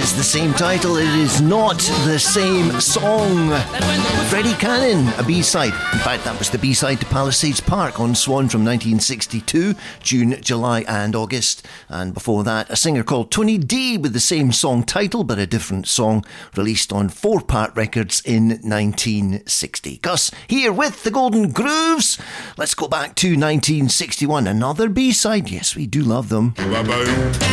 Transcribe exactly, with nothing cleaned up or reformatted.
is the same title, it is not the same song. Freddie Cannon, a B-side. In fact, that was the B-side to Palisades Park on Swan from nineteen sixty-two, June, July and August. And before that, a singer called Tony D with the same song title but a different song, released on Four Part Records in nineteen sixty. Gus here with the Golden Grooves. Let's go back to nineteen sixty-one, another B-side. Yes, we do love them.